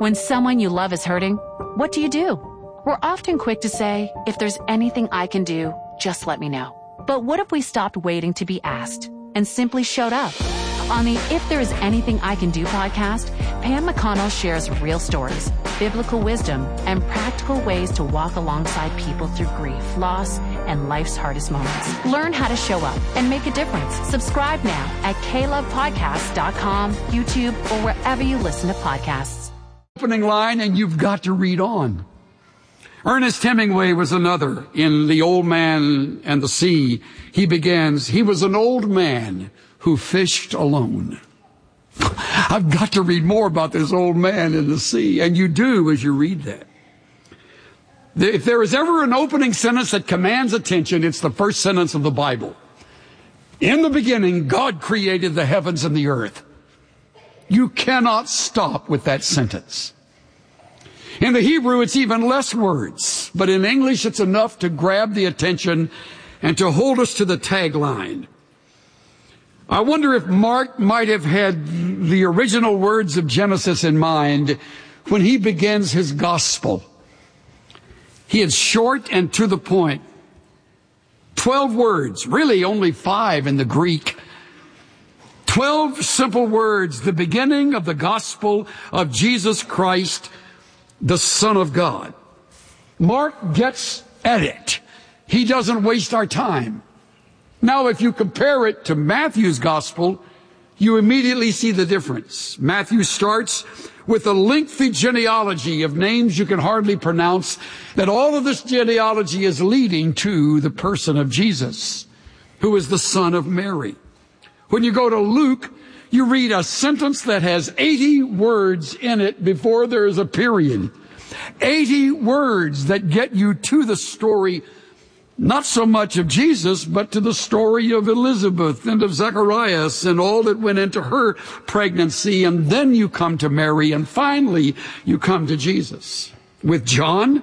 When someone you love is hurting, what do? We're often quick to say, if there's anything I can do, just let me know. But what if we stopped waiting to be asked and simply showed up? On the If There Is Anything I Can Do podcast, Pam McConnell shares real stories, biblical wisdom, and practical ways to walk alongside people through grief, loss, and life's hardest moments. Learn how to show up and make a difference. Subscribe now at KLovePodcasts.com, YouTube, or wherever you listen to podcasts. Opening line, and you've got to read on. Ernest Hemingway was another. In The Old Man and the Sea, he begins, he was an old man who fished alone. I've got to read more about this old man in the sea, and you do as you read that. If there is ever an opening sentence that commands attention, it's the first sentence of the Bible. In the beginning, God created the heavens and the earth. You cannot stop with that sentence. In the Hebrew, it's even less words, but in English, it's enough to grab the attention and to hold us to the tagline. I wonder if Mark might have had the original words of Genesis in mind when he begins his gospel. He is short and to the point. 12 words, really only 5 in the Greek. 12 simple words, the beginning of the gospel of Jesus Christ, the Son of God. Mark gets at it. He doesn't waste our time. Now, if you compare it to Matthew's gospel, you immediately see the difference. Matthew starts with a lengthy genealogy of names you can hardly pronounce, that all of this genealogy is leading to the person of Jesus, who is the son of Mary. When you go to Luke, you read a sentence that has 80 words in it before there is a period. 80 words that get you to the story, not so much of Jesus, but to the story of Elizabeth and of Zacharias and all that went into her pregnancy. And then you come to Mary, and finally you come to Jesus. With John,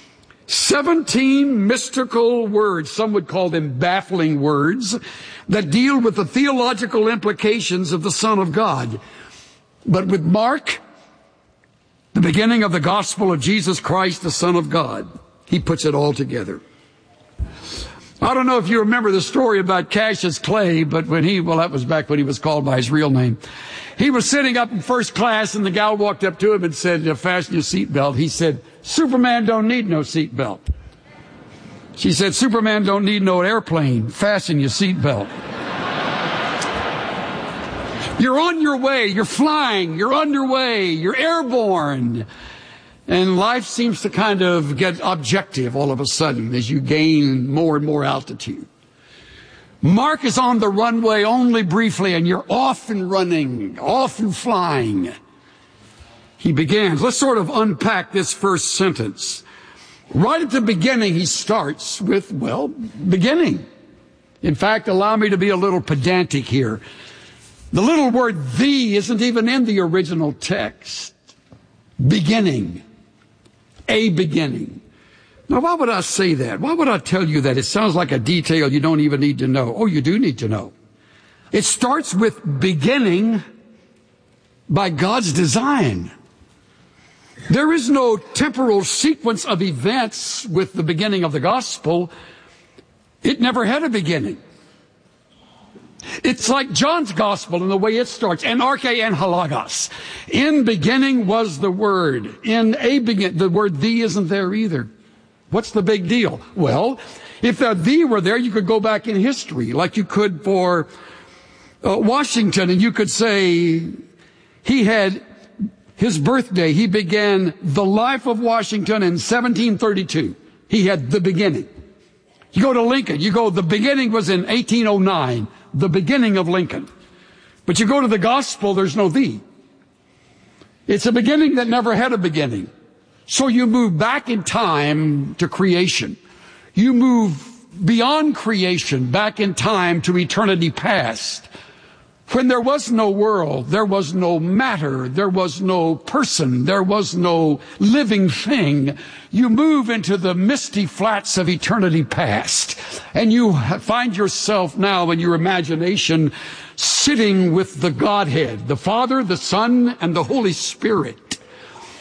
17 mystical words, some would call them baffling words, that deal with the theological implications of the Son of God. But with Mark, the beginning of the gospel of Jesus Christ, the Son of God, he puts it all together. I don't know if you remember the story about Cassius Clay, but that was back when he was called by his real name. He was sitting up in first class, and the gal walked up to him and said, fasten your seatbelt. He said, Superman don't need no seatbelt. She said, Superman don't need no airplane. Fasten your seatbelt. You're on your way. You're flying. You're underway. You're airborne. And life seems to kind of get objective all of a sudden as you gain more and more altitude. Mark is on the runway only briefly, and you're off and running, off and flying. He begins. Let's sort of unpack this first sentence. Right at the beginning, he starts with, beginning. In fact, allow me to be a little pedantic here. The little word "the" isn't even in the original text. Beginning. A beginning. Now, why would I say that? Why would I tell you that? It sounds like a detail you don't even need to know. Oh, you do need to know. It starts with beginning by God's design. There is no temporal sequence of events with the beginning of the gospel. It never had a beginning. It's like John's gospel in the way it starts. Anarche and halagos. In beginning was the Word. The word "the" isn't there either. What's the big deal? Well, if the "the" were there, you could go back in history, like you could for Washington, and you could say he had his birthday. He began the life of Washington in 1732. He had the beginning. You go to Lincoln, the beginning was in 1809. The beginning of Lincoln. But you go to the gospel, there's no "the." It's a beginning that never had a beginning. So you move back in time to creation. You move beyond creation, back in time to eternity past. When there was no world, there was no matter, there was no person, there was no living thing. You move into the misty flats of eternity past, and you find yourself now in your imagination sitting with the Godhead, the Father, the Son, and the Holy Spirit.